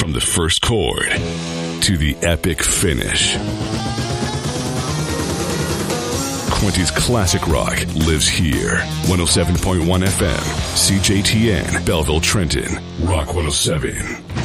From the first chord to the epic finish, Quinty's classic rock lives here. 107.1 FM, CJTN, Belleville, Trenton, Rock 107.